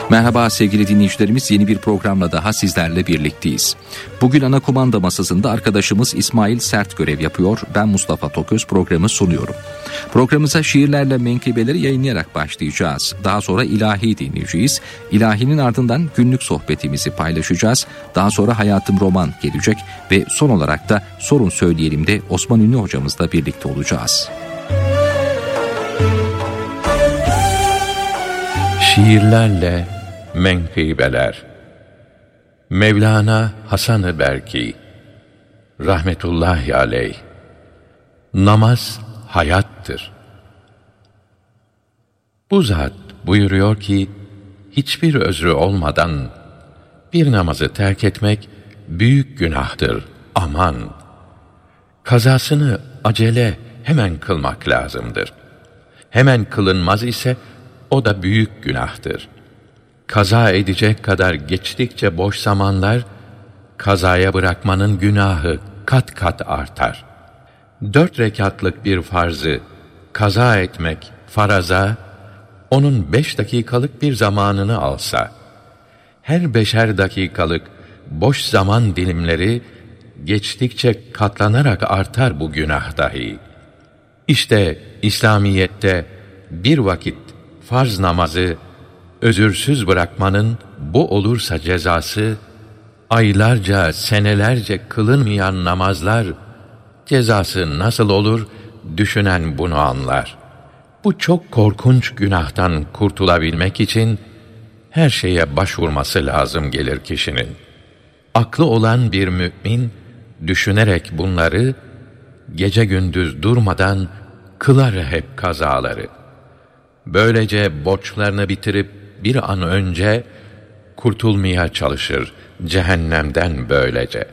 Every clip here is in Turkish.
Merhaba sevgili dinleyicilerimiz, yeni bir programla daha sizlerle birlikteyiz. Bugün ana kumanda masasında arkadaşımız İsmail Sert görev yapıyor. Ben Mustafa Toköz programı sunuyorum. Programımıza şiirlerle menkıbeleri yayınlayarak başlayacağız. Daha sonra ilahi dinleyeceğiz. İlahinin ardından günlük sohbetimizi paylaşacağız. Daha sonra Hayatım Roman gelecek ve son olarak da Sorun Söyleyelim de Osman Ünlü hocamızla birlikte olacağız. Şiirlerle menkıbeler. Mevlana Hasan-ı Berki rahmetullahi aleyh. Namaz hayattır. Bu zat buyuruyor ki, hiçbir özrü olmadan bir namazı terk etmek büyük günahtır. Aman! Kazasını acele hemen kılmak lazımdır. Hemen kılınmaz ise o da büyük günahtır. Kaza edecek kadar geçtikçe boş zamanlar, kazaya bırakmanın günahı kat kat artar. 4 rekatlık bir farzı kaza etmek faraza, onun 5 dakikalık bir zamanını alsa, her 5'er dakikalık boş zaman dilimleri geçtikçe katlanarak artar bu günah dahi. İşte İslamiyet'te bir vakit farz namazı özürsüz bırakmanın bu olursa cezası, aylarca, senelerce kılınmayan namazlar cezası nasıl olur, düşünen bunu anlar. Bu çok korkunç günahtan kurtulabilmek için her şeye başvurması lazım gelir kişinin. Aklı olan bir mümin, düşünerek bunları, gece gündüz durmadan kılar hep kazaları. Böylece borçlarını bitirip bir an önce kurtulmaya çalışır cehennemden böylece.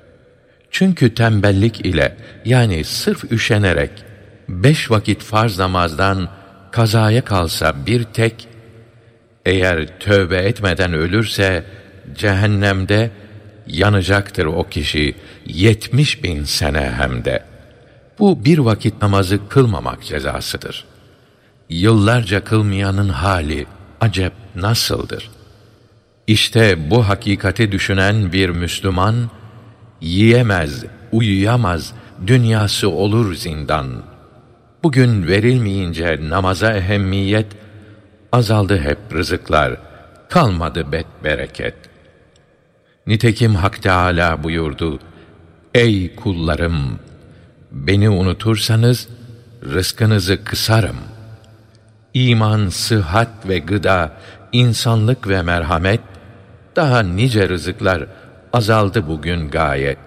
Çünkü tembellik ile, yani sırf üşenerek 5 vakit farz namazdan kazaya kalsa bir tek, eğer tövbe etmeden ölürse cehennemde yanacaktır o kişi 70.000 sene hem de. Bu bir vakit namazı kılmamak cezasıdır. Yıllarca kılmayanın hali acep nasıldır? İşte bu hakikati düşünen bir Müslüman, yiyemez, uyuyamaz, dünyası olur zindan. Bugün verilmeyince namaza ehemmiyet, azaldı hep rızıklar, kalmadı bereket. Nitekim Hak Teâlâ buyurdu, ey kullarım, beni unutursanız rızkınızı kısarım. İman, sıhhat ve gıda, insanlık ve merhamet, daha nice rızıklar azaldı bugün gayet.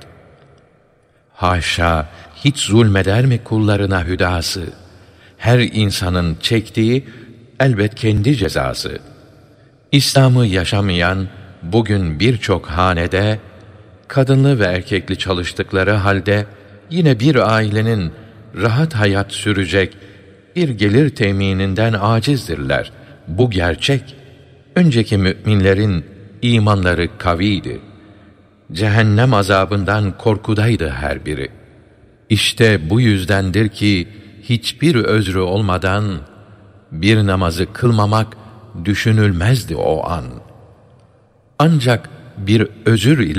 Haşa, hiç zulmeder mi kullarına hüdası? Her insanın çektiği elbet kendi cezası. İslam'ı yaşamayan bugün birçok hanede, kadınlı ve erkekli çalıştıkları halde yine bir ailenin rahat hayat sürecek bir gelir temininden acizdirler. Bu gerçek. Önceki müminlerin imanları kaviydi. Cehennem azabından korkudaydı her biri. İşte bu yüzdendir ki hiçbir özrü olmadan bir namazı kılmamak düşünülmezdi o an. Ancak bir özür ile